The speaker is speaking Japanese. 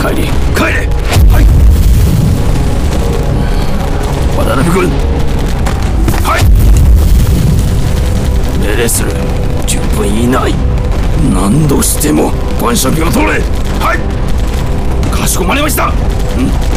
帰れ。はい。渡辺君。はい。命令する。10分以内。何度しても晩酌を取れ。はい。かしこまりました。